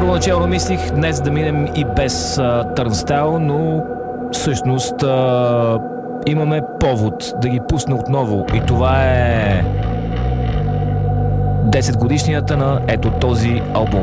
Първоначално мислих днес да минем и без Turnstile, но всъщност имаме повод да ги пусна отново и това е 10 годишнията на ето този албум.